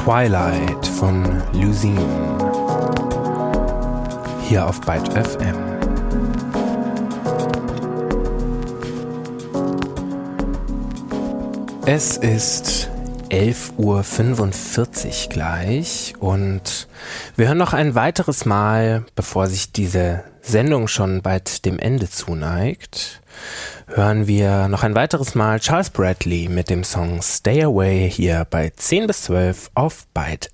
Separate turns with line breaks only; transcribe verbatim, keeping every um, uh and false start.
Twilight von Lucine. Hier auf Byte F M. Es ist elf Uhr fünfundvierzig gleich und wir hören noch ein weiteres Mal, bevor sich diese Sendung schon bald dem Ende zuneigt, hören wir noch ein weiteres Mal Charles Bradley mit dem Song Stay Away hier bei zehn bis zwölf auf Byte